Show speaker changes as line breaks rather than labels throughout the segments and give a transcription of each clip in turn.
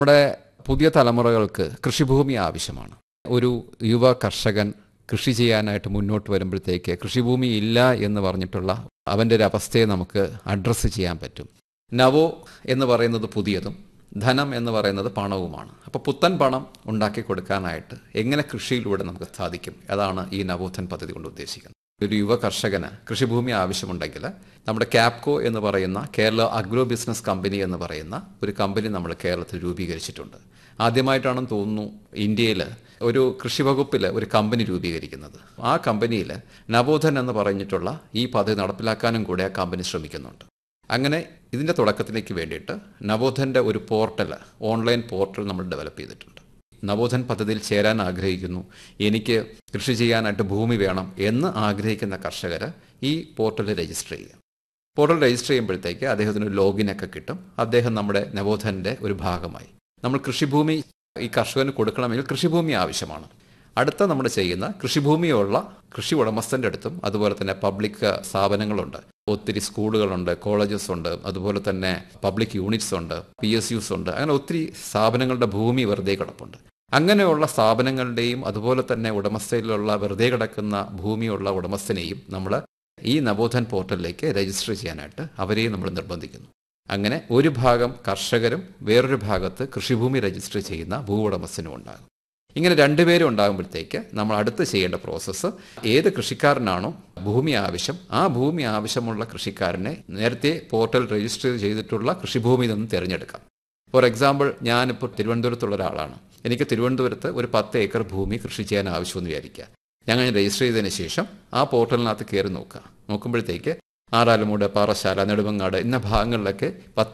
നമ്മുടെ പുതിയ തലമുറകൾക്ക് കൃഷിഭൂമി ആവശ്യമാണ്. ഒരു യുവ കർഷകൻ കൃഷി ചെയ്യാനായിട്ട് മുന്നോട്ട് വരുമ്പോഴത്തേക്ക് കൃഷിഭൂമി ഇല്ല എന്ന് പറഞ്ഞിട്ടുള്ള അവൻ്റെ ഒരു അവസ്ഥയെ നമുക്ക് അഡ്രസ്സ് ചെയ്യാൻ പറ്റും. നവോ എന്ന് പറയുന്നത് പുതിയതും ധനം എന്ന് പറയുന്നത് പണവുമാണ്. അപ്പോൾ പുത്തൻ പണം ഉണ്ടാക്കി കൊടുക്കാനായിട്ട് എങ്ങനെ കൃഷിയിലൂടെ നമുക്ക് സാധിക്കും? അതാണ് ഈ നവോത്ഥൻ പദ്ധതി കൊണ്ട് ഉദ്ദേശിക്കുന്നത്. ഒരു യുവ കർഷകന് കൃഷിഭൂമി ആവശ്യമുണ്ടെങ്കിൽ നമ്മുടെ ക്യാപ്കോ എന്ന് പറയുന്ന കേരള അഗ്രോ ബിസിനസ് കമ്പനി എന്ന് പറയുന്ന ഒരു കമ്പനി നമ്മൾ കേരളത്തിൽ രൂപീകരിച്ചിട്ടുണ്ട്. ആദ്യമായിട്ടാണെന്ന് തോന്നുന്നു ഇന്ത്യയിൽ ഒരു കൃഷി വകുപ്പിൽ ഒരു കമ്പനി രൂപീകരിക്കുന്നത്. ആ കമ്പനിയിൽ നവോത്ഥൻ എന്ന് പറഞ്ഞിട്ടുള്ള ഈ പദ്ധതി നടപ്പിലാക്കാനും കൂടെ ആ കമ്പനി ശ്രമിക്കുന്നുണ്ട്. അങ്ങനെ ഇതിൻ്റെ തുടക്കത്തിലേക്ക് വേണ്ടിയിട്ട് നവോത്ഥൻ്റെ ഒരു പോർട്ടൽ, ഓൺലൈൻ പോർട്ടൽ നമ്മൾ ഡെവലപ്പ് ചെയ്തിട്ടുണ്ട്. നവോത്ഥൻ പദ്ധതിയിൽ ചേരാൻ ആഗ്രഹിക്കുന്നു, എനിക്ക് കൃഷി ചെയ്യാനായിട്ട് ഭൂമി വേണം എന്ന് ആഗ്രഹിക്കുന്ന കർഷകർ ഈ പോർട്ടലിൽ രജിസ്റ്റർ ചെയ്യുക. പോർട്ടൽ രജിസ്റ്റർ ചെയ്യുമ്പോഴത്തേക്ക് അദ്ദേഹത്തിന് ഒരു ലോഗിനൊക്കെ കിട്ടും. അദ്ദേഹം നമ്മുടെ നവോത്ഥൻ്റെ ഒരു ഭാഗമായി. നമ്മൾ കൃഷിഭൂമി ഈ കർഷകന് കൊടുക്കണമെങ്കിൽ കൃഷിഭൂമി ആവശ്യമാണ്. അടുത്ത നമ്മൾ ചെയ്യുന്ന കൃഷിഭൂമിയുള്ള കൃഷി ഉടമസ്ഥൻ്റെ അടുത്തും അതുപോലെ തന്നെ പബ്ലിക് സ്ഥാപനങ്ങളുണ്ട്, ഒത്തിരി സ്കൂളുകളുണ്ട്, കോളേജസ് ഉണ്ട്, അതുപോലെ തന്നെ പബ്ലിക് യൂണിറ്റ്സ് ഉണ്ട്, PSUs ഉണ്ട്. അങ്ങനെ ഒത്തിരി സ്ഥാപനങ്ങളുടെ ഭൂമി വെറുതെ കിടപ്പുണ്ട്. അങ്ങനെയുള്ള സ്ഥാപനങ്ങളുടെയും അതുപോലെ തന്നെ ഉടമസ്ഥയിലുള്ള വെറുതെ കിടക്കുന്ന ഭൂമിയുള്ള ഉടമസ്ഥനെയും നമ്മൾ ഈ നവോത്ഥൻ പോർട്ടലിലേക്ക് രജിസ്റ്റർ ചെയ്യാനായിട്ട് അവരെയും നമ്മൾ നിർബന്ധിക്കുന്നു. അങ്ങനെ ഒരു ഭാഗം കർഷകരും വേറൊരു ഭാഗത്ത് കൃഷിഭൂമി രജിസ്റ്റർ ചെയ്യുന്ന ഭൂ ഉടമസ്ഥനും ഉണ്ടാകും. ഇങ്ങനെ രണ്ടുപേരും ഉണ്ടാകുമ്പോഴത്തേക്ക് നമ്മൾ അടുത്ത് ചെയ്യേണ്ട പ്രോസസ്സ്, ഏത് കൃഷിക്കാരനാണോ ഭൂമി ആവശ്യം ആ ഭൂമി ആവശ്യമുള്ള കൃഷിക്കാരനെ നേരത്തെ പോർട്ടൽ രജിസ്റ്റർ ചെയ്തിട്ടുള്ള കൃഷിഭൂമിയിൽ നിന്ന് തിരഞ്ഞെടുക്കാം. ഫോർ എക്സാമ്പിൾ, ഞാനിപ്പോൾ തിരുവനന്തപുരത്തുള്ള ഒരാളാണ്. എനിക്ക് തിരുവനന്തപുരത്ത് ഒരു 10 ഏക്കർ ഭൂമി കൃഷി ചെയ്യാൻ ആവശ്യമെന്ന് വിചാരിക്കുക. ഞങ്ങൾ രജിസ്റ്റർ ചെയ്തതിന് ശേഷം ആ പോർട്ടലിനകത്ത് കയറി നോക്കുമ്പോഴത്തേക്ക് ആറാലുമൂട്, പാറശാല, നെടുമങ്ങാട് ഇന്ന ഭാഗങ്ങളിലൊക്കെ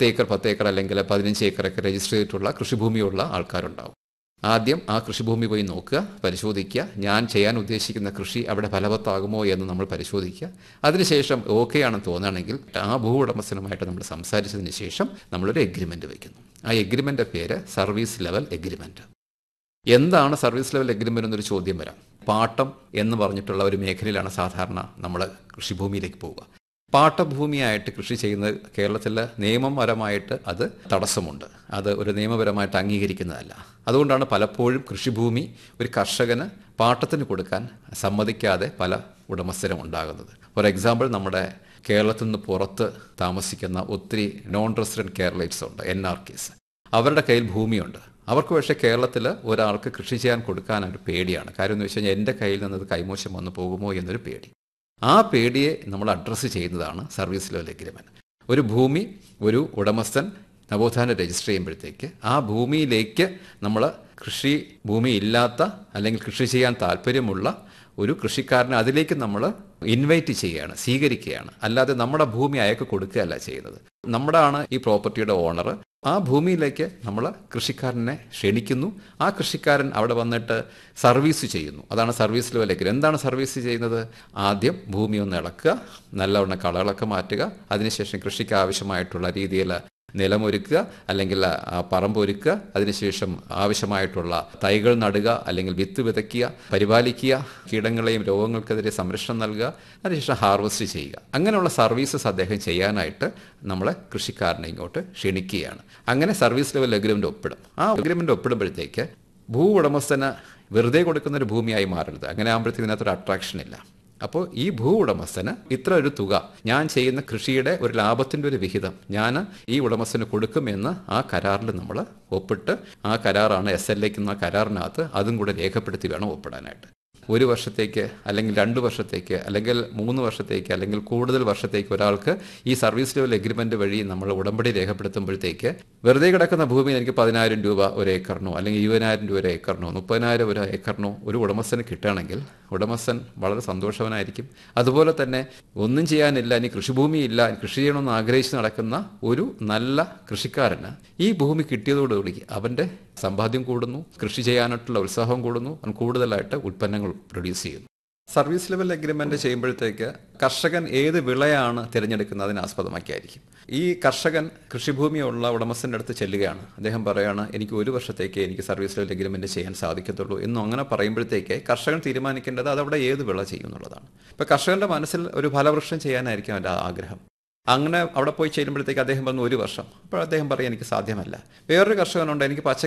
10 ഏക്കർ അല്ലെങ്കിൽ 15 ഏക്കറൊക്കെ രജിസ്റ്റർ ചെയ്തിട്ടുള്ള കൃഷിഭൂമിയുള്ള ആൾക്കാരുണ്ടാവും. ആദ്യം ആ കൃഷിഭൂമി പോയി നോക്കുക, പരിശോധിക്കുക. ഞാൻ ചെയ്യാൻ ഉദ്ദേശിക്കുന്ന കൃഷി അവിടെ ഫലവത്താകുമോ എന്ന് നമ്മൾ പരിശോധിക്കുക. അതിനുശേഷം ഓക്കെ ആണെന്ന് തോന്നുകയാണെങ്കിൽ ആ ഭൂ ഉടമസ്ഥനുമായിട്ട് നമ്മൾ സംസാരിച്ചതിന് ശേഷം നമ്മളൊരു എഗ്രിമെൻ്റ് വയ്ക്കുന്നു. ആ എഗ്രിമെൻ്റ് പേര് സർവീസ് ലെവൽ എഗ്രിമെൻറ്റ്. എന്താണ് സർവീസ് ലെവൽ എഗ്രിമെൻ്റ് എന്നൊരു ചോദ്യം വരാം. പാട്ടം എന്ന് പറഞ്ഞിട്ടുള്ള ഒരു മേഖലയിലാണ് സാധാരണ നമ്മൾ കൃഷിഭൂമിയിലേക്ക് പോവുക. പാട്ടഭൂമിയായിട്ട് കൃഷി ചെയ്യുന്നത് കേരളത്തിൽ നിയമപരമായിട്ട് അത് തടസ്സമുണ്ട്. അത് ഒരു നിയമപരമായിട്ട് അംഗീകരിക്കുന്നതല്ല. അതുകൊണ്ടാണ് പലപ്പോഴും കൃഷിഭൂമി ഒരു കർഷകന് പാട്ടത്തിന് കൊടുക്കാൻ സമ്മതിക്കാതെ പല ഉടമസ്ഥരും ഉണ്ടാകുന്നത്. ഫോർ എക്സാമ്പിൾ, നമ്മുടെ കേരളത്തിൽ നിന്ന് പുറത്ത് താമസിക്കുന്ന ഒത്തിരി നോൺ റെസിഡൻറ്റ് കേരളൈറ്റ്സ് ഉണ്ട്, NRKs. അവരുടെ കയ്യിൽ ഭൂമിയുണ്ട്. അവർക്ക് പക്ഷേ കേരളത്തിൽ ഒരാൾക്ക് കൃഷി ചെയ്യാൻ കൊടുക്കാനൊരു പേടിയാണ്. കാര്യം എന്ന് വെച്ച് കഴിഞ്ഞാൽ എൻ്റെ കയ്യിൽ നിന്നത് കൈമോശം വന്നു പോകുമോ എന്നൊരു പേടി. ആ പേടിയെ നമ്മൾ അഡ്രസ്സ് ചെയ്യുന്നതാണ് സർവീസ് ലെവൽ എഗ്രിമെൻറ്റ്. ഒരു ഭൂമി ഒരു ഉടമസ്ഥൻ നവോത്ഥാനം രജിസ്റ്റർ ചെയ്യുമ്പോഴത്തേക്ക് ആ ഭൂമിയിലേക്ക് നമ്മൾ കൃഷി ഭൂമി ഇല്ലാത്ത അല്ലെങ്കിൽ കൃഷി ചെയ്യാൻ താല്പര്യമുള്ള ഒരു കൃഷിക്കാരനെ അതിലേക്ക് നമ്മൾ ഇൻവൈറ്റ് ചെയ്യുകയാണ്, സ്വീകരിക്കുകയാണ്. അല്ലാതെ നമ്മുടെ ഭൂമി അയാൾക്ക് കൊടുക്കുകയല്ല ചെയ്യുന്നത്. നമ്മുടെയാണ് ഈ പ്രോപ്പർട്ടിയുടെ ഓണർ. ആ ഭൂമിയിലേക്ക് നമ്മൾ കൃഷിക്കാരനെ ക്ഷണിക്കുന്നു. ആ കൃഷിക്കാരൻ അവിടെ വന്നിട്ട് സർവീസ് ചെയ്യുന്നു. അതാണ് സർവീസ് ലെവൽ എഗ്രിമെൻ്റ്. എന്താണ് സർവീസ് ചെയ്യുന്നത്? ആദ്യം ഭൂമി ഒന്ന് ഇളക്കുക, നല്ലവണ്ണം കളകളൊക്കെ മാറ്റുക. അതിനുശേഷം കൃഷിക്ക് ആവശ്യമായിട്ടുള്ള രീതിയിൽ നിലമൊരുക്കുക അല്ലെങ്കിൽ പറമ്പൊരുക്കുക. അതിനുശേഷം ആവശ്യമായിട്ടുള്ള തൈകൾ നടുക അല്ലെങ്കിൽ വിത്ത് വിതയ്ക്കുക, പരിപാലിക്കുക, കീടങ്ങളെയും രോഗങ്ങൾക്കെതിരെ സംരക്ഷണം നൽകുക. അതിനുശേഷം ഹാർവെസ്റ്റ് ചെയ്യുക. അങ്ങനെയുള്ള സർവീസസ് അദ്ദേഹം ചെയ്യാനായിട്ട് നമ്മളെ കൃഷിക്കാരനെ ഇങ്ങോട്ട് ക്ഷണിക്കുകയാണ്. അങ്ങനെ സർവീസ് ലെവൽ എഗ്രിമെൻ്റ് ഒപ്പിടും. ആ എഗ്രിമെൻ്റ് ഒപ്പിടുമ്പോഴത്തേക്ക് ഭൂ ഉടമസ്ഥന് വെറുതെ കൊടുക്കുന്നൊരു ഭൂമിയായി മാറരുത്. അങ്ങനെ ആകുമ്പോഴത്തേക്ക് ഇതിനകത്തൊരു അട്രാക്ഷൻ ഇല്ല. അപ്പോൾ ഈ ഭൂ ഉടമസ്ഥന് ഇത്ര ഒരു തുക, ഞാൻ ചെയ്യുന്ന കൃഷിയുടെ ഒരു ലാഭത്തിൻ്റെ ഒരു വിഹിതം ഞാൻ ഈ ഉടമസ്ഥന് കൊടുക്കുമെന്ന് ആ കരാറിൽ നമ്മൾ ഒപ്പിട്ട്, ആ കരാറാണ് SLA എന്ന കരാറിനകത്ത് അതും കൂടെ രേഖപ്പെടുത്തി വേണം ഒപ്പിടാനായിട്ട്. 1 വർഷത്തേക്ക് അല്ലെങ്കിൽ 2 വർഷത്തേക്ക് അല്ലെങ്കിൽ 3 വർഷത്തേക്ക് അല്ലെങ്കിൽ കൂടുതൽ വർഷത്തേക്ക് ഒരാൾക്ക് ഈ സർവീസ് ലെവൽ എഗ്രിമെൻ്റ് വഴി നമ്മൾ ഉടമ്പടി രേഖപ്പെടുത്തുമ്പോഴത്തേക്ക് വെറുതെ കിടക്കുന്ന ഭൂമി എനിക്ക് 10,000 രൂപ ഒരു ഏക്കറിനോ അല്ലെങ്കിൽ 20,000 രൂപ ഒരു ഏക്കറിനോ 30,000 ഒരു ഏക്കറിനോ ഒരു ഉടമസ്ഥന് കിട്ടുകയാണെങ്കിൽ ഉടമസ്ഥൻ വളരെ സന്തോഷവാനായിരിക്കും. അതുപോലെ തന്നെ ഒന്നും ചെയ്യാനില്ല, ഇനി കൃഷിഭൂമിയില്ല, കൃഷി ചെയ്യണമെന്ന് ആഗ്രഹിച്ച് നടക്കുന്ന ഒരു നല്ല കൃഷിക്കാരന് ഈ ഭൂമി കിട്ടിയതോടുകൂടി അവൻ്റെ സമ്പാദ്യം കൂടുന്നു, കൃഷി ചെയ്യാനായിട്ടുള്ള ഉത്സാഹം കൂടുന്നു, അവൻ കൂടുതലായിട്ട് ഉൽപ്പന്നങ്ങൾ പ്രൊഡ്യൂസ് ചെയ്യുന്നു. സർവീസ് ലെവൽ എഗ്രിമെൻ്റ് ചെയ്യുമ്പോഴത്തേക്ക് കർഷകൻ ഏത് വിളയാണ് തിരഞ്ഞെടുക്കുന്നതിനെ ആസ്പദമാക്കിയായിരിക്കും. ഈ കർഷകൻ കൃഷിഭൂമിയുള്ള ഉടമസ്ഥൻ്റെ അടുത്ത് ചെല്ലുകയാണ്. അദ്ദേഹം പറയുകയാണ്, എനിക്ക് 1 വർഷത്തേക്ക് എനിക്ക് സർവീസ് ലെവൽ എഗ്രിമെൻ്റ് ചെയ്യാൻ സാധിക്കത്തുള്ളൂ എന്നും അങ്ങനെ പറയുമ്പോഴത്തേക്ക് കർഷകൻ തീരുമാനിക്കേണ്ടത് അതവിടെ ഏത് വിള ചെയ്യും എന്നുള്ളതാണ്. ഇപ്പോൾ കർഷകൻ്റെ മനസ്സിൽ ഒരു ഫലവൃക്ഷം ചെയ്യാനായിരിക്കും അവൻ്റെ ആഗ്രഹം. അങ്ങനെ അവിടെ പോയി ചെല്ലുമ്പോഴത്തേക്ക് അദ്ദേഹം പറഞ്ഞു 1 വർഷം. അപ്പോൾ അദ്ദേഹം പറയും എനിക്ക് സാധ്യമല്ല. വേറൊരു കർഷകനുണ്ട്, എനിക്ക്